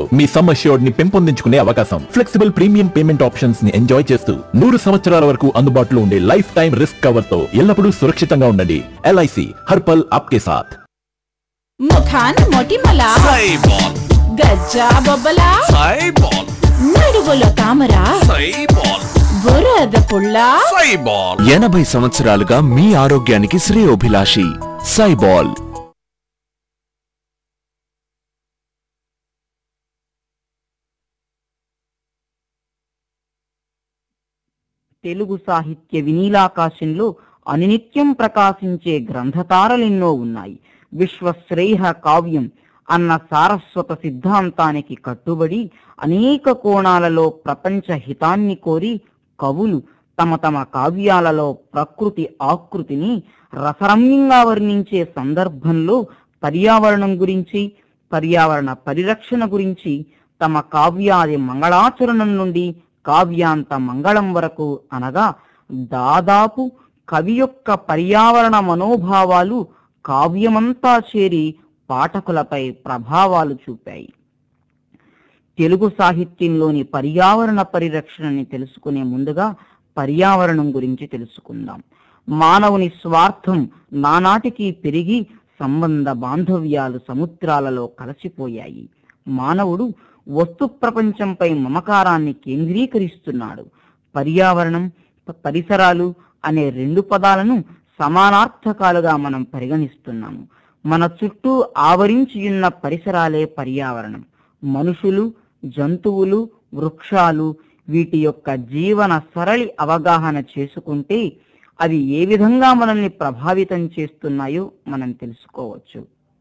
Me sum assured ని పెంపొందించుకునే అవకాశం, flexible premium payment options ని ఎంజాయ్ చేస్తూ 100 సంవత్సరాల వరకు అందుబాటులో ఉండే లైఫ్ టైం రిస్క్ కవర్ తో ఎల్లప్పుడూ సురక్షితంగా ఉండండి. ఎల్ఐసి హర్ పల్ ఆప్కే సాథ్. ముఖాన్ మొటిమల సైబాల్, గజ్జా బొబ్బల సైబాల్, నడువులో తామర సైబాల్, బురద పుల్ల సైబాల్. 80 సంవత్సరాలుగా మీ ఆరోగ్యానికి శ్రేయోభిలాషి సైబాల్. తెలుగు సాహిత్య వినీలాకాశంలో అనినిత్యం ప్రకాశించే గ్రంథతారలెన్నో ఉన్నాయి. విశ్వశ్రేయ కావ్యం అన్న సారస్వత సిద్ధాంతానికి కట్టుబడి అనేక కోణాలలో ప్రపంచ హితాన్ని కోరి కవులు తమ తమ కావ్యాలలో ప్రకృతి ఆకృతిని రసరమ్యంగా వర్ణించే సందర్భంలో పర్యావరణం గురించి, పర్యావరణ పరిరక్షణ గురించి తమ కావ్యాది మంగళాచరణం నుండి కావ్యాంత మంగళం వరకు అనగా దాదాపు కవి యొక్క పర్యావరణ మనోభావాలు కావ్యమంతా చేరి పాఠకులపై ప్రభావాలు చూపాయి. తెలుగు సాహిత్యంలోని పర్యావరణ పరిరక్షణని తెలుసుకునే ముందుగా పర్యావరణం గురించి తెలుసుకుందాం. మానవుని స్వార్థం నానాటికి పెరిగి సంబంధ బాంధవ్యాలు సముద్రాలలో కలసిపోయాయి. మానవుడు వస్తు ప్రపంచంపై మమకారాన్ని కేంద్రీకరిస్తున్నాడు. పర్యావరణం, పరిసరాలు అనే రెండు పదాలను సమానార్థకాలుగా మనం పరిగణిస్తున్నాము. మన చుట్టూ ఆవరించి ఉన్న పరిసరాలే పర్యావరణం. మనుషులు, జంతువులు, వృక్షాలు వీటి యొక్క జీవన సరళి అవగాహన చేసుకుంటే అవి ఏ విధంగా మనల్ని ప్రభావితం చేస్తున్నాయో మనం తెలుసుకోవచ్చు.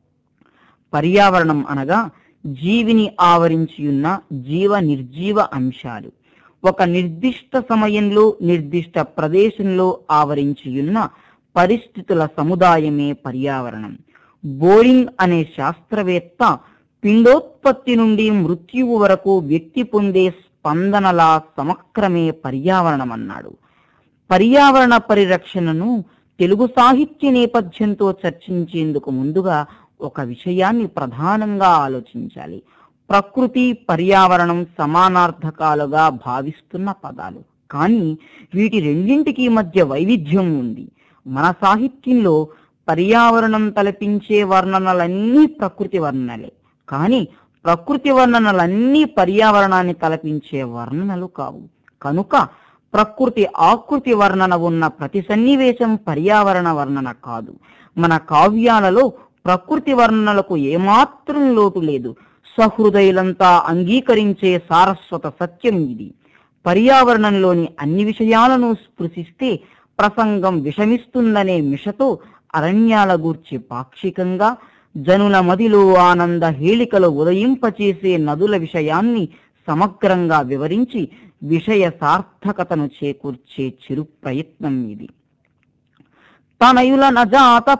పర్యావరణం అనగా జీవిని ఆవరించి ఉన్న జీవ నిర్జీవ అంశాలు. ఒక నిర్దిష్ట సమయంలో నిర్దిష్ట ప్రదేశంలో ఆవరించి ఉన్న పరిస్థితుల సముదాయమే పర్యావరణం. బోరింగ్ అనే శాస్త్రవేత్త పిండోత్పత్తి నుండి మృత్యువు వరకు వ్యక్తి పొందే స్పందనల సమక్రమే పర్యావరణం అన్నాడు. పర్యావరణ పరిరక్షణను తెలుగు సాహిత్య నేపథ్యంతో చర్చించేందుకు ముందుగా ఒక విషయాన్ని ప్రధానంగా ఆలోచించాలి. ప్రకృతి, పర్యావరణం సమానార్థకాలుగా భావిస్తున్న పదాలు, కానీ వీటి రెండింటికి మధ్య వైవిధ్యం ఉంది. మన సాహిత్యంలో పర్యావరణం తలపించే వర్ణనలన్నీ ప్రకృతి వర్ణనలే, కానీ ప్రకృతి వర్ణనలన్నీ పర్యావరణాన్ని తలపించే వర్ణనలు కావు. కనుక ప్రకృతి ఆకృతి వర్ణన ఉన్న ప్రతి సన్నివేశం పర్యావరణ వర్ణన కాదు. మన కావ్యాలలో ప్రకృతి వర్ణనలకు ఏమాత్రం లోటు లేదు. సహృదయులంతా అంగీకరించే సారస్వత సత్యం ఇది. పర్యావరణంలోని అన్ని విషయాలను స్పృశిస్తే ప్రసంగం విషమిస్తుందనే మిషతో అరణ్యాల గూర్చి పాక్షికంగా, జనుల మదిలో ఆనంద హేళికలు ఉదయింపచేసే నదుల విషయాన్ని సమగ్రంగా వివరించి విషయ సార్థకతను చేకూర్చే చిరు ప్రయత్నం ఇది. తనయుల నజాత